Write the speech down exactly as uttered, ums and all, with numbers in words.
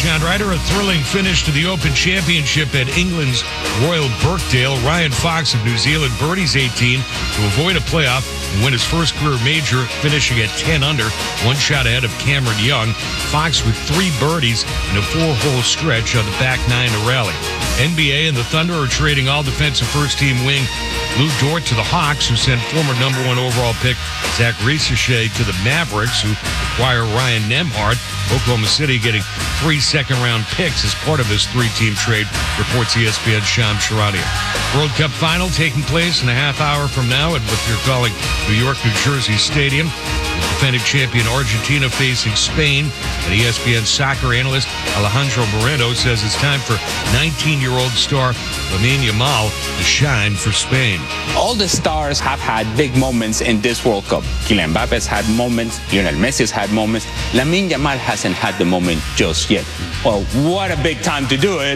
Sean Ryder, a thrilling finish to the Open Championship at England's Royal Birkdale. Ryan Fox of New Zealand birdies eighteen to avoid a playoff and win his first career major, finishing at ten under, one shot ahead of Cameron Young. Fox with three birdies in a four-hole stretch on the back nine to rally. N B A and the Thunder are trading all-defensive first-team wing Lou Dort to the Hawks, who sent former number one overall pick Zach Risacher to the Mavericks, who acquire Ryan Nembhard. Oklahoma City getting three second-round picks as part of this three-team trade, reports E S P N's Shams Charania. World Cup final taking place in a half hour from now at what they're calling New York, New Jersey Stadium. The defending champion Argentina facing Spain. And E S P N soccer analyst Alejandro Moreno says it's time for nineteen-year-old star Lamine Yamal to shine for Spain. All the stars have had big moments in this World Cup. Kylian Mbappe has had moments. Lionel Messi has had moments. Lamine Yamal hasn't had the moment just yet. Well, what a big time to do it.